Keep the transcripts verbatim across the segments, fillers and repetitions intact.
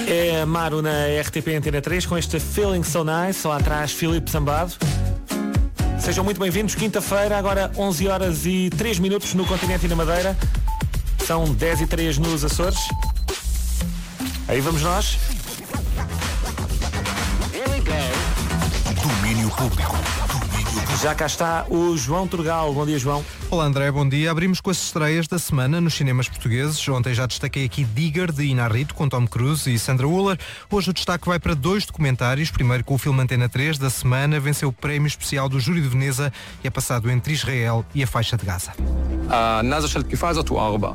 É a Maru na R T P Antena três com este Feeling So Nice, lá atrás Filipe Sambado. Sejam muito bem-vindos, quinta-feira, agora onze horas e três minutos no continente e na Madeira. São dez e três nos Açores. Aí vamos nós. Domínio público. Já cá está o João Turgal. Bom dia, João. Olá, André, bom dia. Abrimos com as estreias da semana nos cinemas portugueses. Ontem já destaquei aqui Digger, de Inarritu, com Tom Cruise e Sandra Uller. Hoje o destaque vai para dois documentários. Primeiro com o filme Antena três da semana. Venceu o prémio especial do Júri de Veneza e é passado entre Israel e a faixa de Gaza. הנאזה של תקיפה הזאת הוא ארבע.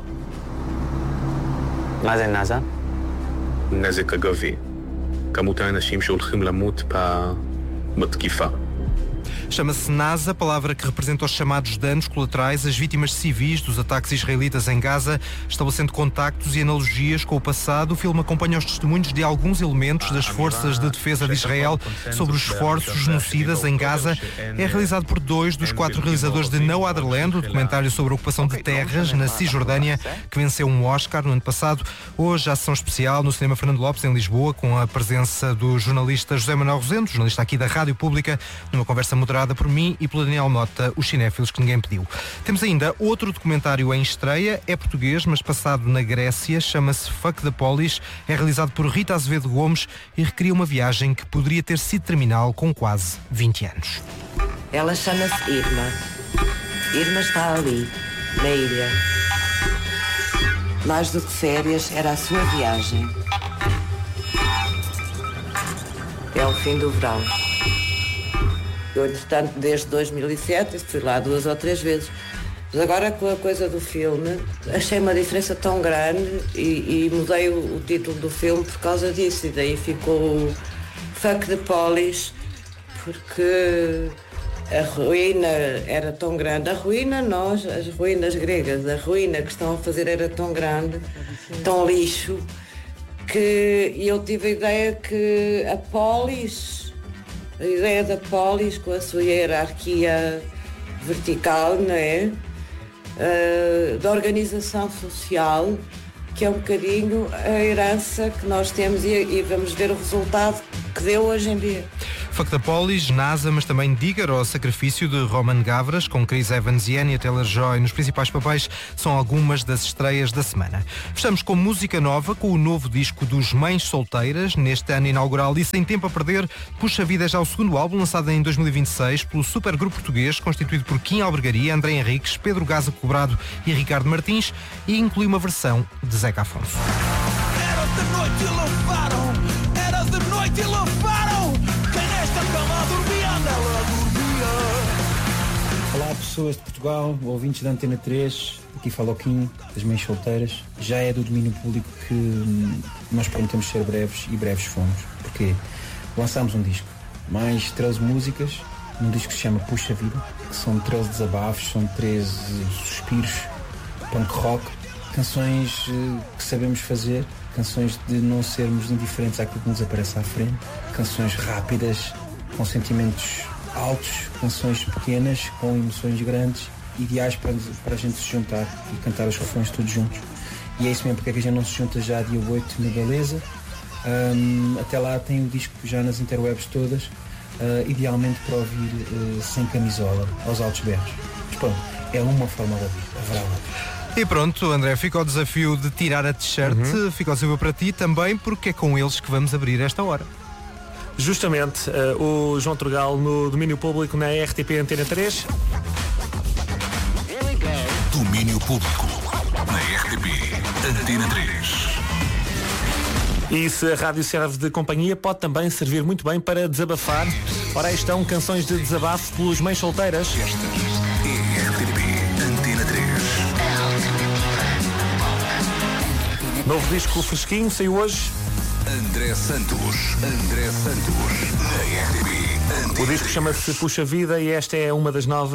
מה זה נאזה? נזק אגבי. כמות האנשים שהולכים למות בתקיפה. Chama-se NASA, palavra que representa os chamados danos colaterais, as vítimas civis dos ataques israelitas em Gaza, estabelecendo contactos e analogias com o passado. O filme acompanha os testemunhos de alguns elementos das forças de defesa de Israel sobre os esforços genocidas em Gaza. É realizado por dois dos quatro realizadores de No Other Land, o documentário sobre a ocupação de terras na Cisjordânia, que venceu um Oscar no ano passado. Hoje, a sessão especial no Cinema Fernando Lopes, em Lisboa, com a presença do jornalista José Manuel Rosendo, jornalista aqui da Rádio Pública, numa conversa moderada por mim e pelo Daniel Mota, os cinéfilos que ninguém pediu. Temos ainda outro documentário em estreia, é português, mas passado na Grécia, chama-se Fuck the Police, é realizado por Rita Azevedo Gomes e recria uma viagem que poderia ter sido terminal com quase vinte anos. Ela chama-se Irma. Irma está ali, na ilha. Mais do que férias, era a sua viagem. É o fim do verão. Eu, entretanto, desde dois mil e sete, fui lá duas ou três vezes. Mas agora, com a coisa do filme, achei uma diferença tão grande e, e mudei o, o título do filme por causa disso. E daí ficou Fuck the Police, porque a ruína era tão grande. A ruína, nós, as ruínas gregas, a ruína que estão a fazer era tão grande, tão lixo, que eu tive a ideia que a polis... A ideia da polis, com a sua hierarquia vertical, não é? Uh, da organização social, que é um bocadinho a herança que nós temos e, e vamos ver o resultado que deu hoje em dia. Fuck the Police, NASA, mas também Digger, ou Sacrifício, de Roman Gavras, com Chris Evans e Anya Taylor-Joy nos principais papéis, são algumas das estreias da semana. Fechamos com música nova, com o novo disco dos Mães Solteiras, neste ano inaugural e sem tempo a perder. Puxa Vida é já o segundo álbum, lançado em dois mil e vinte e seis pelo supergrupo português, constituído por Kim Albergaria, André Henriques, Pedro Gaza Cobrado e Ricardo Martins, e inclui uma versão de Zeca Afonso. Era de noite e levaram, era de noite e levaram. Quem nesta cama dormia, nela dormia. Olá pessoas de Portugal, ouvintes da Antena três, aqui fala o Kim, das Mães Solteiras. Já é do domínio público que hum, nós prometemos ser breves e breves fomos. Porquê? Lançámos um disco, mais treze músicas, um disco que se chama Puxa Vida, que são treze desabafos, são treze suspiros, punk rock, canções uh, que sabemos fazer, canções de não sermos indiferentes àquilo que nos aparece à frente, canções rápidas, com sentimentos altos, canções pequenas, com emoções grandes, ideais para, para a gente se juntar e cantar os refrões todos juntos. E é isso mesmo, porque é que a gente não se junta já dia oito na Beleza. Um, até lá tem o disco já nas interwebs todas, uh, idealmente para ouvir uh, sem camisola, aos altos berros. Mas pronto, é uma forma de ouvir, haverá outra. E pronto, André, fica o desafio de tirar a t-shirt, uhum. Fica o desafio para ti também, porque é com eles que vamos abrir esta hora. Justamente, uh, o João Turgal no domínio público na R T P Antena três. Domínio público na R T P Antena três. E se a rádio serve de companhia, pode também servir muito bem para desabafar. Ora, aí estão canções de desabafo pelos Mães Solteiras. Esta é R T P Antena três. Novo disco fresquinho, saiu hoje. André Santos, André Santos, na R T P Antena três. O disco chama-se Puxa Vida e esta é uma das novas.